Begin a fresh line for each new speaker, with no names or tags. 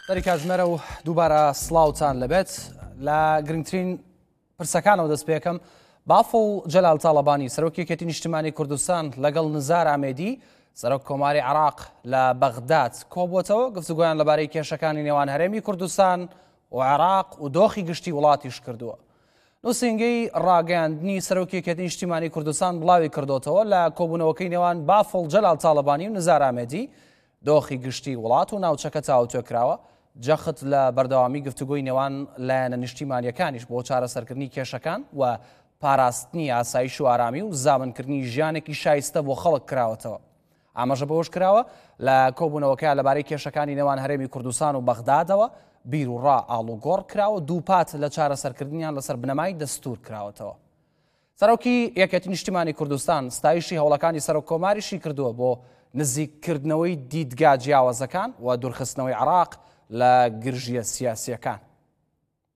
دەری کاتژمێرە و دووبارە سڵاوتان لەبێت لە گرنگترین پرسەکانەوە دەست پێکەم. بافڵ جەلال تاڵەبانی سەرۆکی یەکێتی نیشتیمانی کوردستان لەگەڵ نزار ئامێدی سەرۆک کۆماری عێراق لە بەغداد کۆبووەتەوە گفتوگۆیان لەبارەی کێشەکانی نێوان هەرێمی کوردستان و عێراق و دۆخی گشتی وڵاتیش کردووە. نووسینگەی ڕاگەاندنی سەرۆکی یەکێتی نیشتیمانی کوردستان بڵاوی کردوتەوە لە کۆبوونەوەکەی نێوان بافڵ جەلال تاڵەبانی و نزار ئامێدی دۆخی گشتی وڵات و ناوچەکە چاوتێکراوە. جەخت لە بەردەوامی گفتوگۆی نێوان لایەنە نیشتیمانیەکانیش بۆ چارەسەرکردنی کێشەکان و پاراستنی ئاسایش و ئارامی و زامنکردنی ژیانێکی شایستە بۆ خەڵک کراوەتەوە. ئاماژە بەوەش کراوە لە کۆبوونەوەکە لەبارەی کێشەکانی نێوان هەرێمی کوردستان و بەغدادەوە بیر و ڕا ئاڵوگۆڕ کراوە، دوو پات لە چارەسەرکردنیان لەسەر بنەمای دەستور کراوەتەوە. سەرۆکی یەکێتی نیشتیمانی کوردستان ستایشی هەوڵەکانی سەرۆک کۆماریشی کردووە بۆ نزیککردنەوەی دیدگا جیاوازەکان و دوورخستنەوەی عێراق لە گرژیە سیاسیەکان.